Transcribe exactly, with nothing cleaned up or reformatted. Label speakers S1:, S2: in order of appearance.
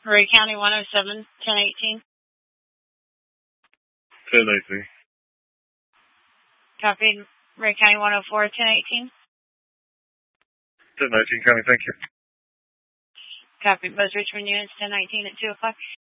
S1: Ray County one oh seven, ten eighteen.
S2: ten eighteen.
S1: Copied. Ray County one oh four, ten eighteen.
S2: ten eighteen County, thank you.
S1: Copied. Both Richmond units, ten nineteen at two o'clock.